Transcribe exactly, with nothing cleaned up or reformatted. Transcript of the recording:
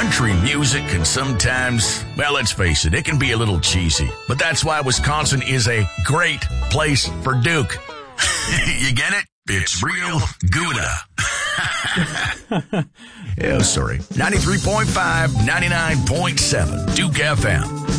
Country music can sometimes, well, let's face it, it can be a little cheesy. But that's why Wisconsin is a great place for Duke. You get it? It's real Gouda. Oh, sorry. ninety-three point five, ninety-nine point seven, Duke F M.